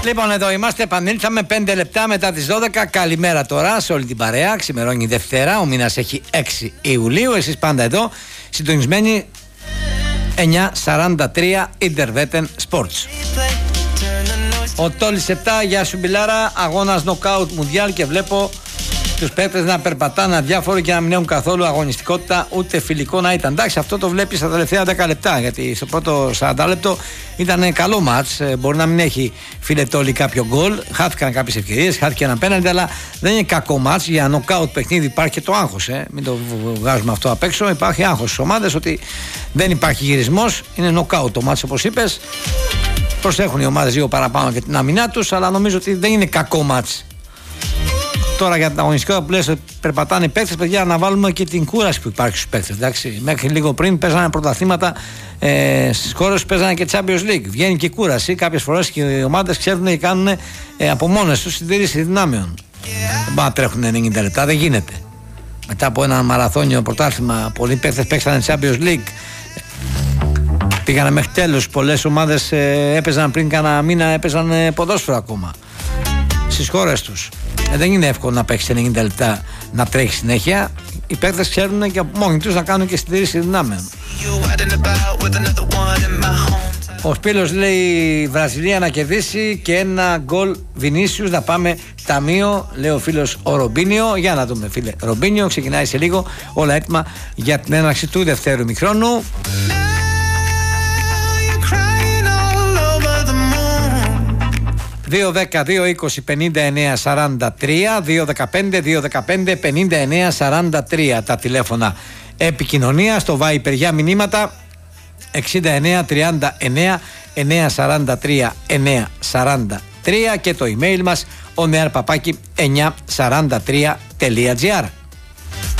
Λοιπόν, εδώ είμαστε, επανήλθαμε 5 λεπτά μετά τις 12. Καλημέρα τώρα σε όλη την παρέα. Ξημερώνει Δευτέρα, ο μήνας έχει 6 Ιουλίου. Εσείς πάντα εδώ, συντονισμένοι 9:43 Interveten Sports. Ο Τόλης 7, γεια σου Μπιλάρα. Αγώνας νοκάουτ μουντιάλ και βλέπω τους παίκτες να περπατάνε αδιάφοροι και να μην έχουν καθόλου αγωνιστικότητα ούτε φιλικό να ήταν. Εντάξει, αυτό το βλέπεις στα τελευταία 10 λεπτά. Γιατί στο πρώτο 40 λεπτό ήταν καλό μάτς. Μπορεί να μην έχει φιλετόλι κάποιο γκολ. Χάθηκαν κάποιες ευκαιρίες, χάθηκε ένα πέναλτι, αλλά δεν είναι κακό μάτς. Για νοκάουτ παιχνίδι υπάρχει και το άγχος. Μην το βγάζουμε αυτό απ' έξω. Υπάρχει άγχος στις ομάδες ότι δεν υπάρχει γυρισμός. Είναι νοκάουτ το μάτς, όπως είπες. Προσέχουν οι ομάδες λίγο παραπάνω και την άμυνά τους, αλλά νομίζω ότι δεν είναι κακό μάτς. Τώρα για την αγωνιστικότητα που λες περπατάνε οι παίκτες, παιδιά, να βάλουμε και την κούραση που υπάρχει στους παίκτες. Εντάξει. Μέχρι λίγο πριν παίζανε πρωταθλήματα στις χώρες που παίζανε και Champions League. Βγαίνει και η κούραση. Κάποιες φορές και οι ομάδες ξέρουν και κάνουν από μόνες τους συντήρηση δυνάμεων. Δεν πάνε να τρέχουν 90 λεπτά, δεν γίνεται. Μετά από ένα μαραθώνιο πρωτάθλημα, πολλοί παίκτες παίξανε Champions League. Πήγανε μέχρι τέλος. Πολλές ομάδες έπαιζαν πριν κάνα μήνα, έπαιζαν ποδόσφαιρο ακόμα στις χώρες τους. Δεν είναι εύκολο να παίξεις 90 λεπτά να τρέχεις συνέχεια. Οι παίκτες ξέρουν και από μόνοι τους να κάνουν και συντήρηση δυνάμεων. Ο Σπύλος λέει Βραζιλία να κερδίσει και ένα γκολ Βινίσιους να πάμε ταμείο, λέει ο φίλος ο Ρομπίνιο. Για να δούμε, φίλε Ρομπίνιο, ξεκινάει σε λίγο, όλα έτοιμα για την έναρξη του δευτέρου ημιχρόνου. 2-10-2-20-59-43, 2-15-2-15-59-43 τα τηλέφωνα επικοινωνία. Στο Viper για μηνύματα 69-39-943-943 και το email μας onearpapaki943.gr.